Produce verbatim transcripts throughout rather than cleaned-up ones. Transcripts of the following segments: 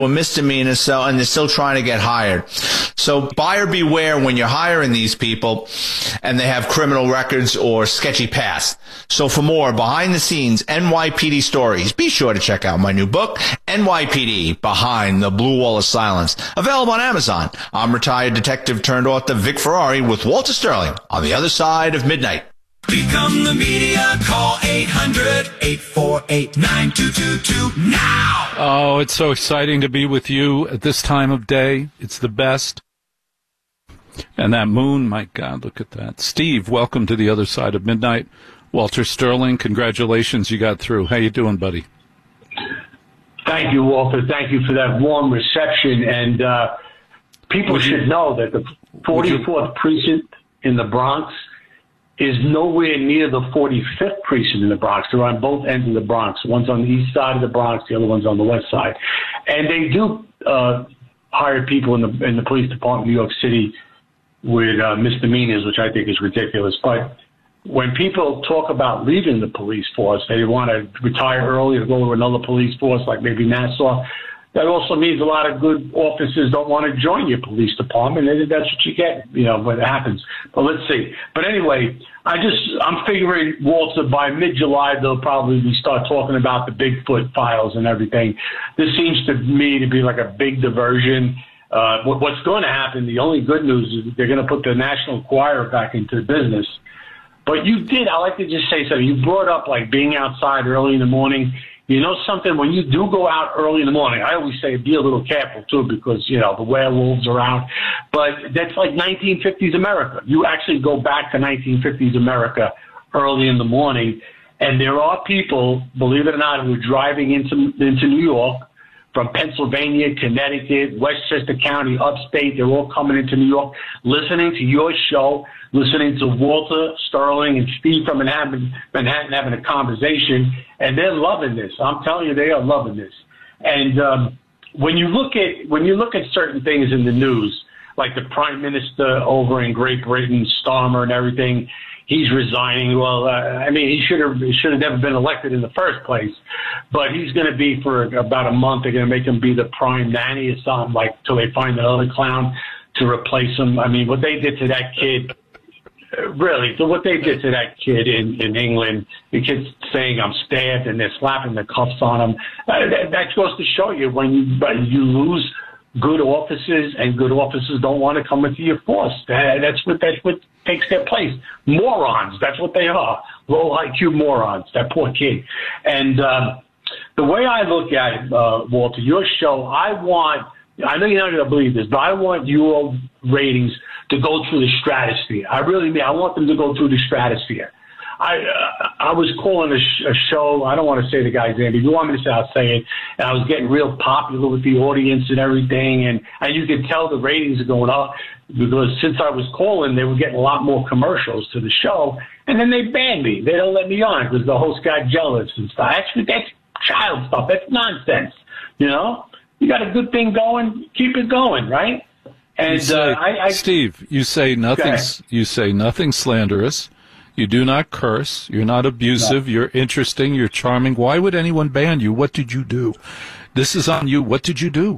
misdemeanors, so, and they're still trying to get hired. So buyer beware when you're hiring these people and they have criminal records or sketchy past. So for more behind the scenes N Y P D stories, be sure to check out my new book, N Y P D Behind the Blue Wall of Silence, available on Amazon. I'm retired detective turned author Vic Ferrari with Walter Sterling on the other side of midnight. Become the media. Call eight hundred, eight four eight, nine two two two now. Oh, it's so exciting to be with you at this time of day. It's the best. And that moon, my God, look at that. Steve, welcome to the other side of midnight. Walter Sterling, congratulations, you got through. How you doing, buddy? Thank you, Walter. Thank you for that warm reception. And uh, people would should you, know that the forty-fourth you, precinct in the Bronx is nowhere near the forty-fifth precinct in the Bronx. They're on both ends of the Bronx. One's on the east side of the Bronx, the other one's on the west side. And they do uh, hire people in the in the police department in New York City with uh, misdemeanors, which I think is ridiculous. But when people talk about leaving the police force, they want to retire early or go to another police force, like maybe Nassau. That also means a lot of good officers don't want to join your police department, and that's what you get, you know, when it happens. But let's see. But anyway, I just, I'm figuring, Walter, by mid-July, they'll probably start talking about the Bigfoot files and everything. This seems to me to be like a big diversion. Uh, what, what's going to happen, the only good news is they're going to put the National Enquirer back into business. But you did, I like to just say something. You brought up, like, being outside early in the morning. You know something, when you do go out early in the morning, I always say be a little careful, too, because, you know, the werewolves are out. But that's like nineteen fifties America. You actually go back to nineteen fifties America early in the morning, and there are people, believe it or not, who are driving into into New York from Pennsylvania, Connecticut, Westchester County, upstate. They're all coming into New York, listening to your show, listening to Walter Sterling and Steve from Manhattan, Manhattan having a conversation, and they're loving this. I'm telling you, they are loving this. And um, when you look at when you look at certain things in the news, like the Prime Minister over in Great Britain, Starmer, and everything, he's resigning. Well, uh, I mean, he should have he should have never been elected in the first place. But he's going to be for about a month. They're going to make him be the prime nanny or something, like till they find another clown to replace him. I mean, what they did to that kid. Really, so what they did to that kid in, in England, the kid's saying I'm stabbed and they're slapping the cuffs on him. Uh, that, that goes to show you when you, when you lose good officers and good officers don't want to come into your force. That, that's what that's what takes their place. Morons, that's what they are. Low I Q morons, that poor kid. And uh, the way I look at it, uh, Walter, your show, I want, I know you're not going to believe this, but I want your ratings to go through the stratosphere. I really mean, I want them to go through the stratosphere. I uh, I was calling a, sh- a show, I don't want to say the guy's name, but if you want me to say, I'll say it, and I was getting real popular with the audience and everything, and, and you could tell the ratings are going up, because since I was calling, they were getting a lot more commercials to the show, and then they banned me. They don't let me on because the host got jealous and stuff. Actually, that's child stuff. That's nonsense, you know? You got a good thing going, keep it going, right? And you say, uh, I, I, Steve, you say nothing. You say nothing slanderous. You do not curse. You're not abusive. No. You're interesting. You're charming. Why would anyone ban you? What did you do? This is on you. What did you do?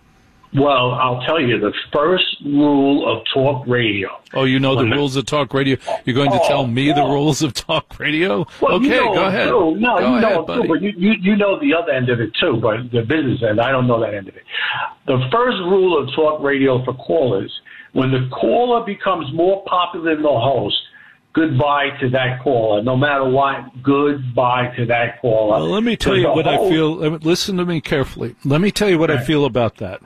Well, I'll tell you, the first rule of talk radio. Oh, you know the rules of talk radio? You're going to oh, tell me oh. the rules of talk radio? Well, okay, you know go ahead. Too. No, go you know ahead, it buddy. too, but you, you, you know the other end of it, too, but the business end. I don't know that end of it. The first rule of talk radio for callers, when the caller becomes more popular than the host, goodbye to that caller. No matter what, goodbye to that caller. Well, let me tell you what I feel. Listen to me carefully. Let me tell you what I feel about that.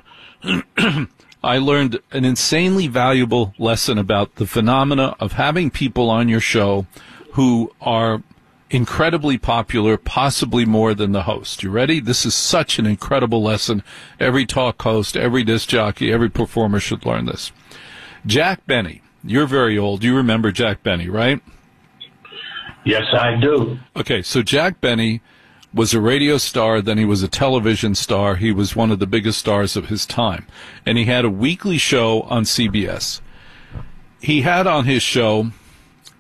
I learned an insanely valuable lesson about the phenomena of having people on your show who are incredibly popular, possibly more than the host. You ready? This is such an incredible lesson. Every talk host, every disc jockey, every performer should learn this. Jack Benny. You're very old. You remember Jack Benny, right? Yes, I do. Okay, so Jack Benny was a radio star, then he was a television star. He was one of the biggest stars of his time. And he had a weekly show on C B S. He had on his show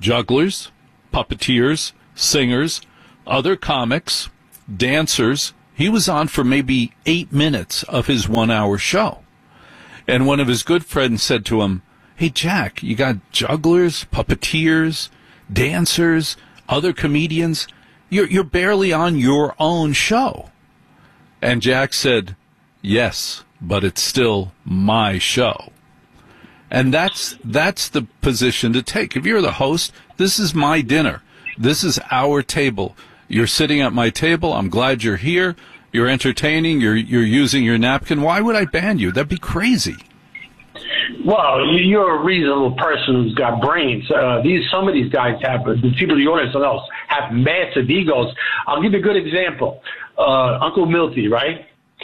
jugglers, puppeteers, singers, other comics, dancers, He was on for maybe eight minutes of his one-hour show. And one of his good friends said to him, "Hey, Jack, you got jugglers, puppeteers, dancers, other comedians. You're, you're barely on your own show." And Jack said, "Yes, but it's still my show." And that's that's the position to take. If you're the host, this is my dinner. This is our table. You're sitting at my table. I'm glad you're here. You're entertaining. You're you're using your napkin. Why would I ban you? That'd be crazy. Well, you're a reasonable person who's got brains. Uh, these some of these guys have the people in the audience else have massive egos. I'll give you a good example. Uh, Uncle Milty, right?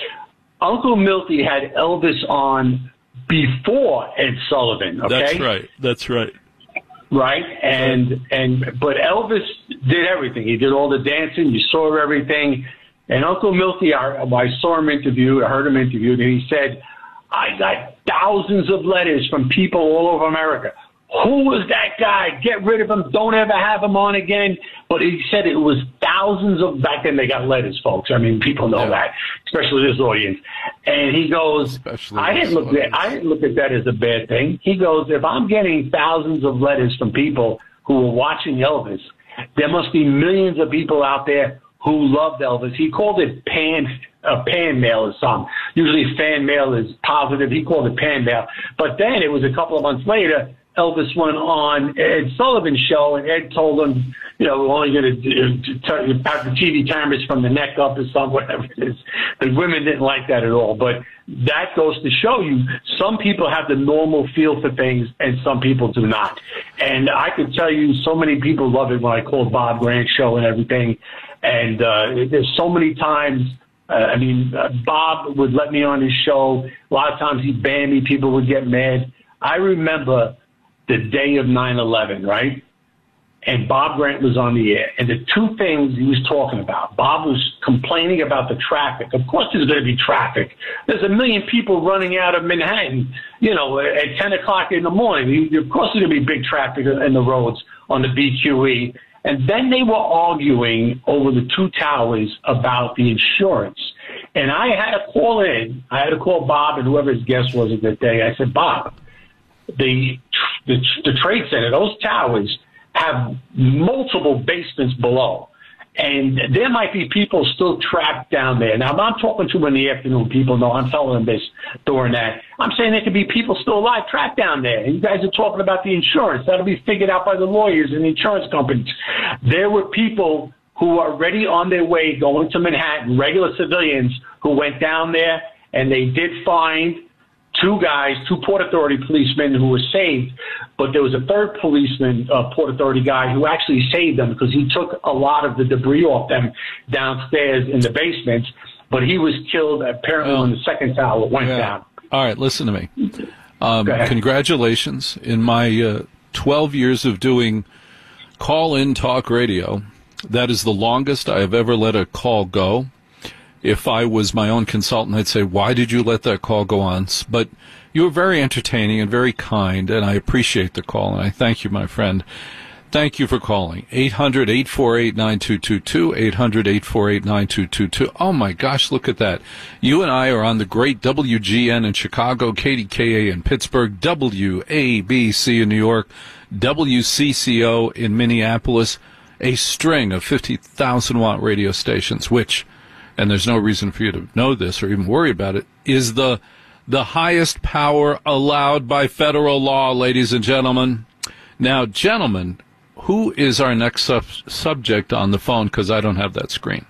Uncle Milty had Elvis on before Ed Sullivan. Okay, that's right. That's right. Right, and and but Elvis did everything. He did all the dancing. You saw everything. And Uncle Milty, I, I saw him interviewed. I heard him interviewed, and he said, "I got thousands of letters from people all over America. Who was that guy? Get rid of him. Don't ever have him on again." But he said it was thousands of, back then they got letters, folks. I mean, people know yeah. that, especially this audience. And he goes, especially I didn't look at, I didn't look at that as a bad thing. He goes, if I'm getting thousands of letters from people who are watching Elvis, there must be millions of people out there who loved Elvis. He called it pan, uh, pan mail or something. Usually fan mail is positive. He called it pan mail. But then it was a couple of months later, Elvis went on Ed Sullivan's show, and Ed told him, you know, we're only going to have the T V cameras from the neck up or something, whatever it is. The women didn't like that at all. But that goes to show you some people have the normal feel for things and some people do not. And I could tell you so many people love it when I called Bob Grant's show and everything. And uh, there's so many times, uh, I mean, uh, Bob would let me on his show. A lot of times he'd ban me. People would get mad. I remember the day of nine eleven, right? And Bob Grant was on the air. And the two things he was talking about, Bob was complaining about the traffic. Of course there's going to be traffic. There's a million people running out of Manhattan, you know, at ten o'clock in the morning. Of course there's going to be big traffic in the roads on the B Q E. And then they were arguing over the two towers about the insurance. And I had to call in. I had to call Bob and whoever his guest was at that day. I said, Bob, the the, the Trade Center, those towers have multiple basements below. And there might be people still trapped down there. Now, I'm talking to them in the afternoon. People know I'm telling them this during that. I'm saying there could be people still alive trapped down there. You guys are talking about the insurance. That'll be figured out by the lawyers and the insurance companies. There were people who are already on their way going to Manhattan, regular civilians who went down there, and they did find two guys, two Port Authority policemen who were saved, but there was a third policeman, uh, Port Authority guy, who actually saved them because he took a lot of the debris off them downstairs in the basement, but he was killed apparently well, when the second tower went yeah. down. All right, listen to me. Um, congratulations. In my uh, twelve years of doing call-in talk radio, that is the longest I have ever let a call go. If I was my own consultant, I'd say, why did you let that call go on? But you were very entertaining and very kind, and I appreciate the call, and I thank you, my friend. Thank you for calling. eight hundred, eight four eight, nine two two two, eight hundred, eight four eight, nine two two two. Oh, my gosh, look at that. You and I are on the great W G N in Chicago, K D K A in Pittsburgh, W A B C in New York, W C C O in Minneapolis, a string of fifty thousand watt radio stations, which, and there's no reason for you to know this or even worry about it, is the the highest power allowed by federal law, ladies and gentlemen. Now, gentlemen, who is our next sub- subject on the phone? Because I don't have that screen.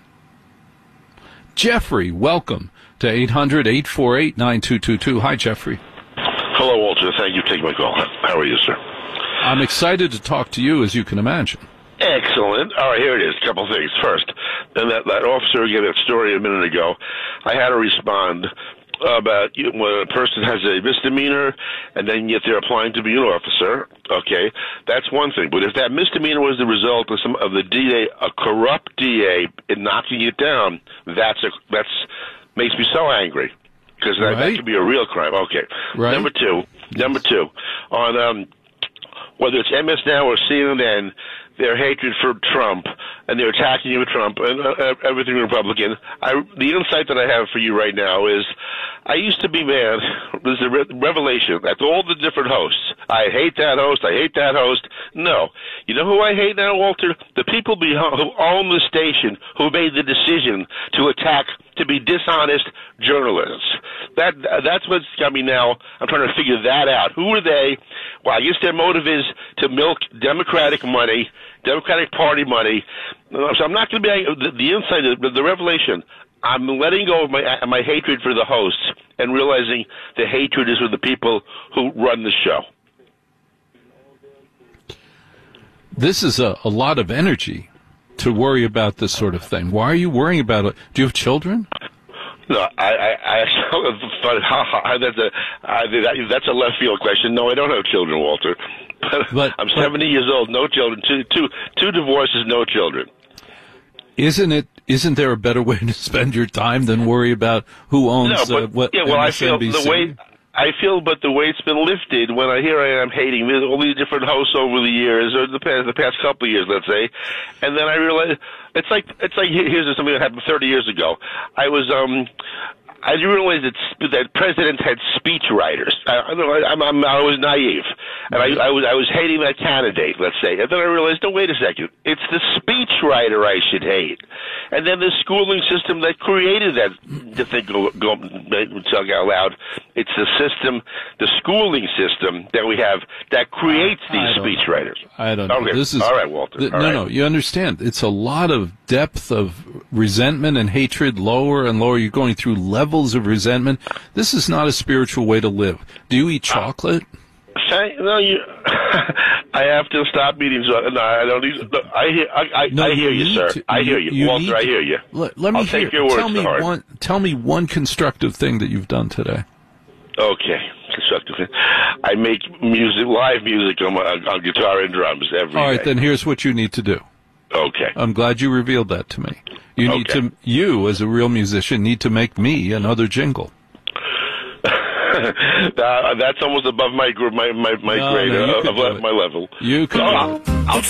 Jeffrey, welcome to eight hundred, eight four eight, nine two two two. Hi, Jeffrey. Hello, Walter. Thank you for taking my call. How are you, sir? I'm excited to talk to you, as you can imagine. Excellent. All right, here it is. A couple things. First, and that, that officer gave that story a minute ago. I had to respond about when a person has a misdemeanor and then yet they're applying to be an officer. Okay, that's one thing. But if that misdemeanor was the result of some of the D A, a corrupt D A, in knocking it down, that's a that's makes me so angry because that, right. that could be a real crime. Okay. Right. Number two. Number two. On um, whether it's M S Now or C N N, their hatred for Trump and they're attacking you with Trump and uh, everything Republican. I, the insight that I have for you right now is I used to be mad. This is a re- revelation. That's all the different hosts. I hate that host. I hate that host. No. You know who I hate now, Walter? The people behind, who own the station who made the decision to attack, to be dishonest journalists. That That's what's got me now. I'm trying to figure that out. Who are they? Well, I guess their motive is to milk Democratic money, Democratic Party money. So I'm not going to be the, the insight, the, the revelation. I'm letting go of my my hatred for the hosts and realizing the hatred is with the people who run the show. This is a, a lot of energy to worry about this sort of thing. Why are you worrying about it? Do you have children? No, I, I, I that's a I, that's a left field question. No, I don't have children, Walter. But, I'm seventy years old, no children, two two two divorces, no children. Isn't it? Isn't there a better way to spend your time than worry about who owns no, but, uh, what? Yeah, well, M S N B C? I feel the way I feel, but the way it's been lifted. When I hear I am hating all these different hosts over the years, or the past the past couple of years, let's say, and then I realize it's like it's like here's something that happened thirty years ago. I was um. I didn't realize that that presidents had speech writers. I, I, I'm, I'm, I was naive, and I, I was I was hating that candidate, let's say. And then I realized, no, wait a second, it's the speech writer I should hate, and then the schooling system that created that. The thing go go talk out loud. It's the system, the schooling system that we have that creates these speech know. writers. I don't know. Okay. This is all right, Walter. Th- all no, right. no. You understand? It's a lot of depth of resentment and hatred, lower and lower. You're going through levels of resentment. This is not a spiritual way to live. Do you eat chocolate? Say, no, you. I have to stop eating. So, no, I don't eat. No, I hear. I, I, No, I hear you, you sir. to, I hear you, you Walter. I hear you. Let, let me I'll hear. take your words tell me to heart. one. Tell me one constructive thing that you've done today. Okay, constructive. I make music, live music on, my, on guitar and drums every day. All right, then here's what you need to do. Okay. I'm glad you revealed that to me. You need Okay. to. You, as a real musician, need to make me another jingle. that, that's almost above my gr- my my, my No, grade no, you uh, could of do le- it. my level. You can. No, do I'll, it. I'll It's